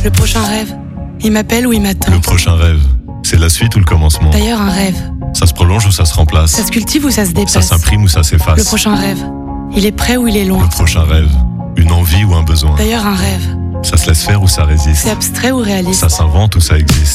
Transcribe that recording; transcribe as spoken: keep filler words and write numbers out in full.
Le prochain rêve, il m'appelle ou il m'attend. Le prochain rêve, c'est la suite ou le commencement? D'ailleurs, un rêve, Ça se prolonge ou ça se remplace? ça se cultive ou ça se Ça dépasse? s'imprime ou ça s'efface? Le prochain rêve, il est prêt ou il est Le loin? prochain rêve, une envie ou un besoin? D'ailleurs, un rêve, Ça se laisse faire ou ça résiste? c'est abstrait ou réaliste? Ça s'invente ou ça existe?